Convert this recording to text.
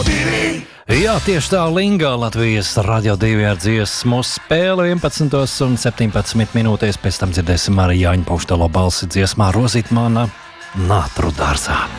Jā, tieši tā Lingā Latvijas Radio 2 ar dziesmu spēle 11:17 minūtēs. Pēc tam dzirdēsim arī Jāņa Pauštalo balsi dziesmā Rozīt mana nātru dārzā.